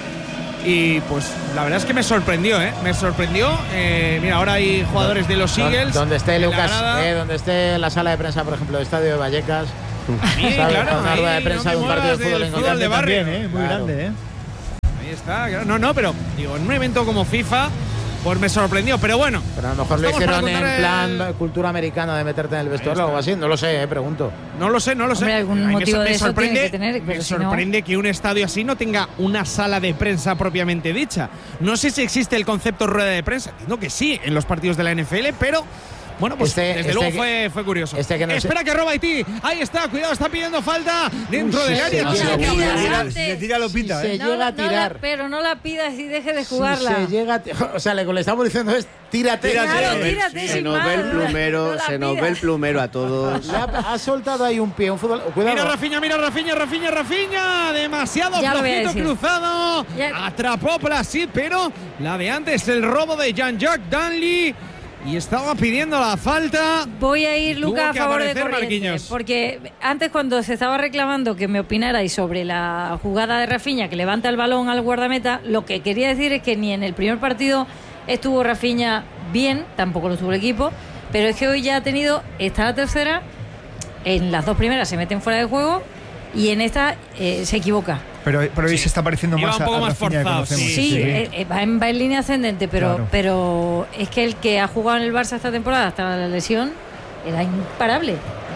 Y pues la verdad es que me sorprendió, ¿eh? Me sorprendió. Mira, ahora hay jugadores de los Eagles. Donde esté en la Lucas, grada. donde esté la sala de prensa, por ejemplo, del estadio de Vallecas. A mí, ¿sabes? claro, Una ahí rueda de no prensa te de un partido de muevas fútbol del en fútbol de barrio. También, muy Claro. grande, Ahí está, claro. No, pero digo, en un evento como FIFA, pues me sorprendió. Pero bueno, Pero a lo mejor lo estamos para hicieron en contar plan cultura americana de meterte en el vestuario o algo así. No lo sé, pregunto. no lo sé. Hombre, algún A mí motivo me de eso sorprende, tiene que tener, me pero si no- sorprende que un estadio así no tenga una sala de prensa propiamente dicha. No sé si existe el concepto rueda de prensa. Entiendo que sí en los partidos de la NFL, pero bueno, pues desde luego fue curioso. que no sé- Espera que roba Haití. Ahí está, cuidado, está pidiendo falta dentro del área. no se la Tiene que pidas apurar. antes. Si le tira, lo pita, Si ¿eh? se llega a tirar. pero no la pidas y deje de Si jugarla. se llega o sea, lo que le estamos diciendo es tírate. Claro, Tírate. tírate Se sin nos más, ve el no plumero, la se nos pidas. ve el plumero a todos. Ha soltado ahí un pie, un fútbol. Cuidado. Mira Rafinha. Demasiado Ya lo voy a flojito decir. cruzado. Ya. Atrapó Plasid, pero la de antes, el robo de Jean-Jacques Danley. Y estaba pidiendo la falta. Voy a ir, Tuvo Luca, a que favor de aparecer Corrientes. Marquinhos. Porque antes, cuando se estaba reclamando que me opinarais sobre la jugada de Rafinha, que levanta el balón al guardameta, lo que quería decir es que ni en el primer partido estuvo Rafinha bien, tampoco lo estuvo el equipo, pero es que hoy ya ha tenido, está la tercera, en las dos primeras se meten fuera de juego y en esta se equivoca. Pero hoy se está pareciendo Iba más un poco a más Rafinha que forzado, conocemos. Sí, va en línea ascendente, Claro. pero es que el que ha jugado en el Barça esta temporada hasta la lesión era imparable.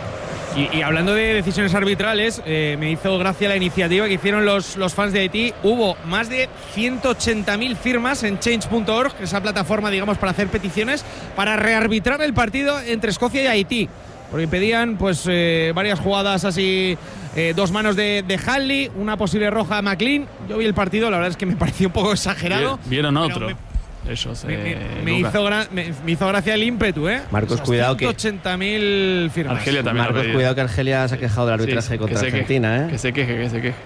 Y hablando de decisiones arbitrales, me hizo gracia la iniciativa que hicieron los fans de Haití. Hubo más de 180.000 firmas en change.org, esa plataforma, digamos, para hacer peticiones, para rearbitrar el partido entre Escocia y Haití. porque pedían pues varias jugadas así, 2 manos de Hanley, una posible roja a McLean. Yo vi el partido, la verdad es que me pareció un poco exagerado. Vieron otro. Ellos, me hizo gracia el ímpetu, Marcos, cuidado que 180.000 firmas. Argelia también. Marcos, cuidado que Argelia se ha quejado del arbitraje contra Argentina, Que se queje.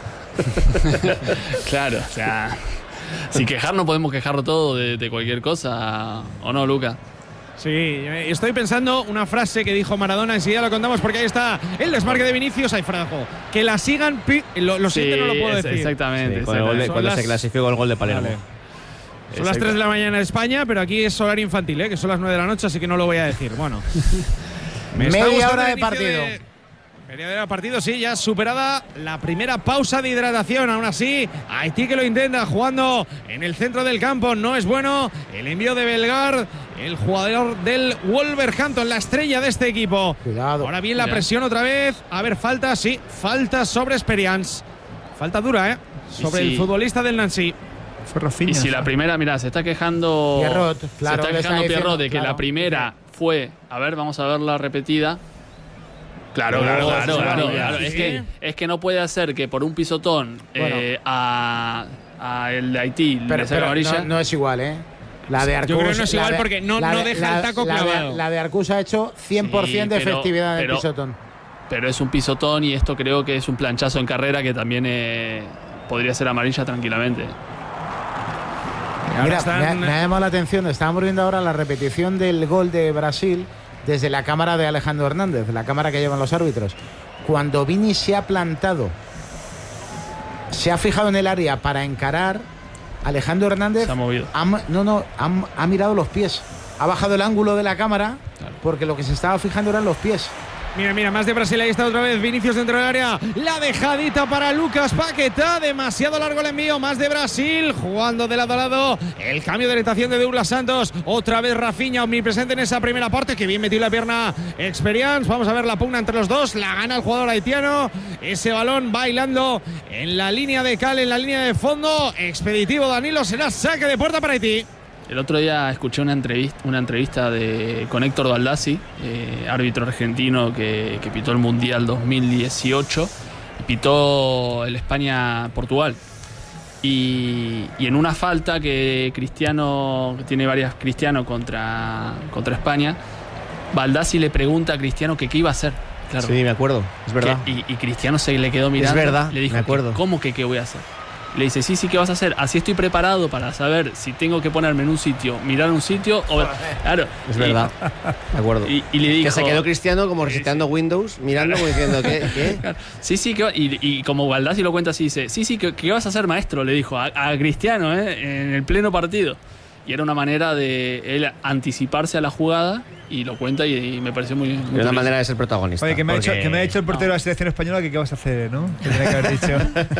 Claro, o sea, si quejar no podemos quejarlo todo de cualquier cosa, ¿o no, Luca? Sí, estoy pensando una frase que dijo Maradona, enseguida lo contamos porque ahí está el desmarque de Vinicius, ahí Frajo. Que la sigan, lo siguiente no lo puedo decir. Exactamente. Cuando se clasificó el gol de Palermo. Vale. Son las 3 de la mañana en España, pero aquí es horario infantil, que son las 9 de la noche, así que no lo voy a decir. Bueno, media hora de partido. Media hora de partido, sí, ya superada la primera pausa de hidratación. Aún así, Haití que lo intenta jugando en el centro del campo. No es bueno el envío de Bellegarde, el jugador del Wolverhampton, la estrella de este equipo. Cuidado. Ahora bien la presión otra vez. A ver, falta sobre Experience. Falta dura, sobre el futbolista del Nancy. Fue Rafinha. Y si la primera, mira, se está quejando Pierrot, claro, se está quejando Pierrot de que claro, la primera fue, a ver, vamos a ver la repetida. Claro. Es que no puede hacer que por un pisotón a el de Haití le saque amarilla. No es igual, La de Arcus, yo creo que no es igual porque no deja el taco clavado. La de Arcus ha hecho 100% de efectividad en el pisotón. Pero es un pisotón y esto creo que es un planchazo en carrera que también podría ser amarilla tranquilamente. Mira, me ha llamado la atención, estábamos viendo ahora la repetición del gol de Brasil desde la cámara de Alejandro Hernández, la cámara que llevan los árbitros. Cuando Vini se ha plantado, se ha fijado en el área para encarar, Alejandro Hernández se ha movido. Ha mirado los pies, ha bajado el ángulo de la cámara, porque lo que se estaba fijando eran los pies. Mira, más de Brasil, ahí está otra vez Vinicius dentro del área, la dejadita para Lucas Paquetá, demasiado largo el envío, más de Brasil, jugando de lado a lado, el cambio de orientación de Douglas Santos, otra vez Rafinha omnipresente en esa primera parte, que bien metió la pierna Experience, vamos a ver la pugna entre los dos, la gana el jugador haitiano, ese balón bailando en la línea de cal, en la línea de fondo, expeditivo Danilo, será saque de puerta para Haití. El otro día escuché una entrevista con Héctor Baldassi, árbitro argentino que pitó el Mundial 2018, pitó el España-Portugal. Y en una falta que tiene varias Cristiano contra España, Baldassi le pregunta a Cristiano que qué iba a hacer. Claro. Sí, me acuerdo, es verdad. Y Cristiano se le quedó mirando. Es verdad, le dijo, me acuerdo. ¿Cómo que qué voy a hacer? Le dice, sí, ¿qué vas a hacer? Así estoy preparado para saber si tengo que ponerme en un sitio, mirar un sitio o... Claro. Es verdad, de acuerdo. Y le dijo... Que se quedó Cristiano como reseteando Windows, mirando como diciendo, ¿qué? Claro. Sí, y como Baldassi lo cuenta así, dice, ¿qué vas a hacer, maestro? Le dijo a Cristiano, en el pleno partido. Y era una manera de él anticiparse a la jugada y lo cuenta y me pareció muy de una manera de ser protagonista. Oye, que me ha dicho el portero de la selección española que qué vas a hacer, ¿no? Que tenía que haber dicho.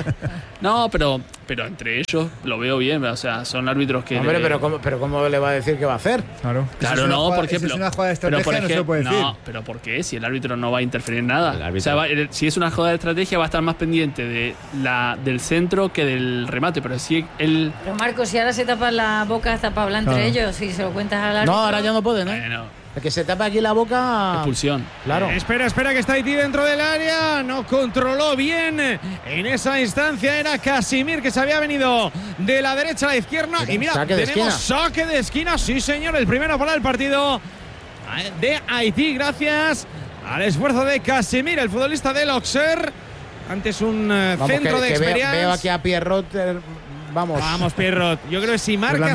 No, pero entre ellos lo veo bien, o sea, son árbitros que... Hombre, pero ¿cómo le va a decir qué va a hacer? Claro, no, por ejemplo... Si es una jugada de estrategia no se puede decir. No, pero ¿por qué? Si el árbitro no va a interferir en nada. O sea, si es una jugada de estrategia va a estar más pendiente del centro que del remate, pero si él... Pero Marcos, si ahora se tapa la boca hasta para hablar entre ellos, si se lo cuentas al árbitro... No, ahora ya no pueden, Bueno, el que se tapa aquí la boca... expulsión. Claro. Espera, que está Haití dentro del área. No controló bien en esa instancia. Era Casimir que se había venido de la derecha a la izquierda. Y mira, tenemos saque de esquina. Sí, señor, el primero para el partido de Haití. Gracias al esfuerzo de Casimir, el futbolista del Auxerre. Antes un centro de Experience. Veo aquí a Pierrot... Vamos, Pierrot. Yo creo que si marca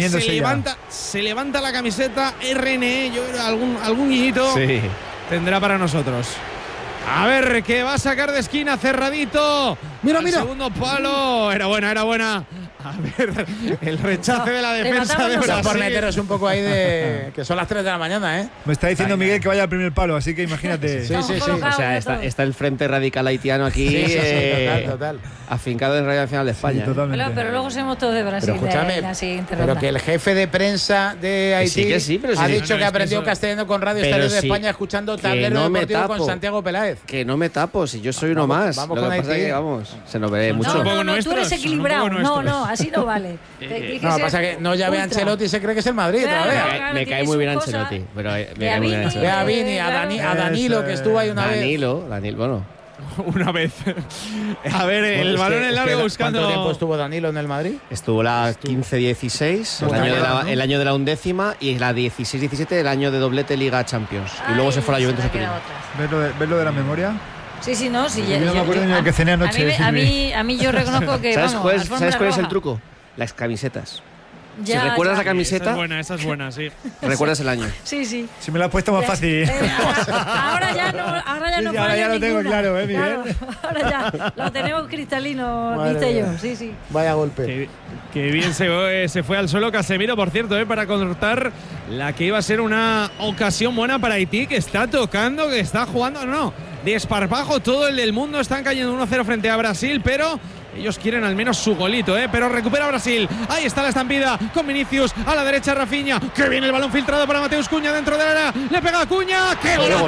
se levanta la camiseta RNE. Yo creo que algún guiñito tendrá para nosotros. A ver, que va a sacar de esquina cerradito. Mira. Segundo palo. Era buena. A ver, el rechace de la defensa de Brasil. Por meteros un poco ahí de... que son las 3 de la mañana, Me está diciendo Miguel que vaya al primer palo, así que imagínate. Sí. O sea, está el Frente Radical Haitiano aquí. Total. Afincado en Radio Nacional de España. Sí, totalmente. Pero luego somos todos de Brasil. Pero escúchame, pero que el jefe de prensa de Haití ha dicho que aprendió castellano con Radio Estadio de España escuchando Tablero Deportivo con Santiago Peláez. Que no me tapo, si yo soy uno más. Vamos Lo con que pasa Haití. es que, se nos ve mucho. No, tú eres equilibrado. No, así no vale. No, pasa que no ya ve a Ancelotti y se cree que es el Madrid otra vez. Claro, Me cae muy bien Ancelotti. Pero me cae muy bien Ancelotti. Ve a Vini, a Danilo, que estuvo ahí una vez. Danilo, bueno. Una vez. A ver, el balón en largo buscando. ¿Cuánto tiempo estuvo Danilo en el Madrid? Estuvo la 15-16, el año de la 11ª, y la 16-17, el año de doblete Liga Champions. Y luego se fue a la Juventus a Turín. ¿Verlo de la memoria? Sí, no, sí. Yo no me acuerdo ni lo que cené anoche. A mí yo reconozco que. ¿Sabes vamos, cuál es el truco? Las camisetas. Ya, si recuerdas la camiseta, esa es buena, sí. recuerdas el año. Sí. Si me la has puesto más fácil. Ahora ya no Sí, ahora ya lo tengo claro, Miguel. Claro, ahora ya lo tenemos cristalino, dice yo. Sí. Vaya golpe. Que bien se fue al suelo Casemiro, por cierto, para cortar la que iba a ser una ocasión buena para Haití, que está tocando, que está jugando, no, desparpajo todo el del mundo. Están cayendo 1-0 frente a Brasil, pero ellos quieren al menos su golito, pero recupera Brasil. Ahí está la estampida con Vinicius a la derecha, Rafinha. Que viene el balón filtrado para Mateus Cunha dentro de la área. Le pega a Cunha. ¡Qué golazo!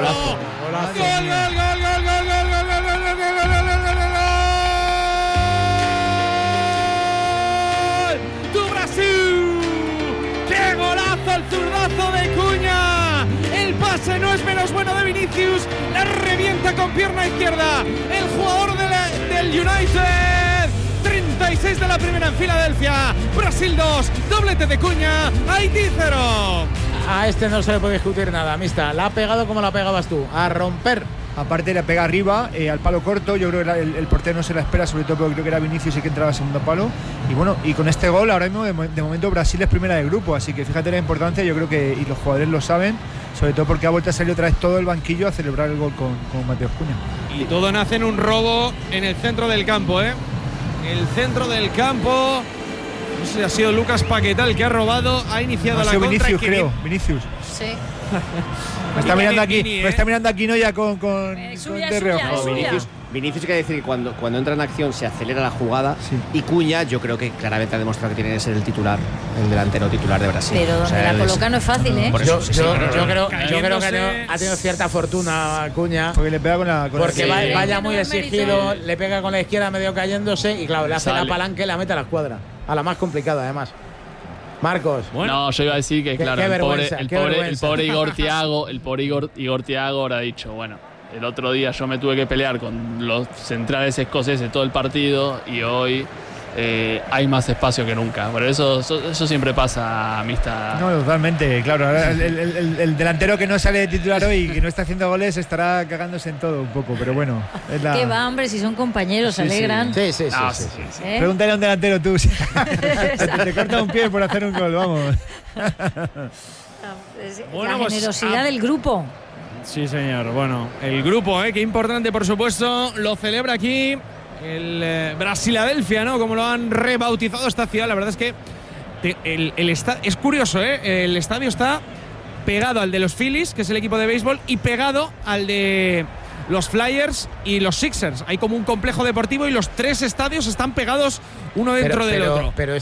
¡Gol! ¡Tu Brasil! ¡Qué golazo el zurdazo de Cunha! El pase no es menos bueno de Vinicius. La revienta con pierna izquierda el jugador del United. 36 de la primera en Filadelfia. Brasil 2, doblete de Cunha. Haití 0. A este no se le puede discutir nada, amista. La ha pegado como la pegabas tú, a romper. Aparte le pega arriba, al palo corto. Yo creo que el portero no se la espera, sobre todo porque creo que era Vinicius y que entraba al segundo palo. Y bueno, y con este gol ahora mismo de momento Brasil es primera de grupo, así que fíjate la importancia. Yo creo que y los jugadores lo saben, sobre todo porque ha vuelto a salir otra vez todo el banquillo a celebrar el gol con Mateus Cunha. Y todo nace en un robo en el centro del campo, El centro del campo. No sé si ha sido Lucas Paquetá el que ha robado. Ha iniciado la contra. Vinicius, creo. Vinicius. Sí. Me está mirando aquí. Me está mirando aquí Noya con suya, de reojo. suya. Vinicius quiere decir que cuando entra en acción se acelera la jugada, sí. Y Cunha yo creo que claramente ha demostrado que tiene que ser el titular, el delantero titular de Brasil. Pero donde la coloca no es fácil, Yo creo que ha tenido cierta fortuna Cunha. Porque le pega con la porque vaya muy exigido, le pega con la izquierda medio cayéndose y claro, le hace la palanca y la mete a la escuadra. A la más complicada además. Marcos. Bueno. No, yo iba a decir que claro, el pobre Igor Thiago habrá dicho, bueno, el otro día yo me tuve que pelear con los centrales escoceses todo el partido y hoy hay más espacio que nunca. Pero eso siempre pasa, amistad. No, totalmente, claro. Ahora el delantero que no sale de titular hoy y que no está haciendo goles estará cagándose en todo un poco, pero bueno. ¿Qué va, hombre? Si son compañeros, se alegran. Sí. Pregúntale a un delantero tú. Te corta un pie por hacer un gol, vamos. La generosidad del grupo. Sí, señor. Bueno, el grupo, qué importante, por supuesto, lo celebra aquí el Brasiladelfia, ¿no? Como lo han rebautizado esta ciudad. La verdad es que es curioso, el estadio está pegado al de los Phillies, que es el equipo de béisbol, y pegado al de los Flyers y los Sixers. Hay como un complejo deportivo y los tres estadios están pegados uno dentro del otro. Pero